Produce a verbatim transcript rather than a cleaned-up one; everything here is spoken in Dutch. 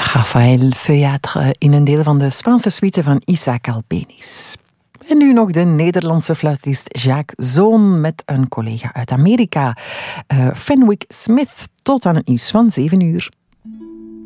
Rafael Feuillatre in een deel van de Spaanse suite van Isaac Albéniz. En nu nog de Nederlandse fluitist Jacques Zoon met een collega uit Amerika, uh, Fenwick Smith, tot aan het nieuws van zeven uur.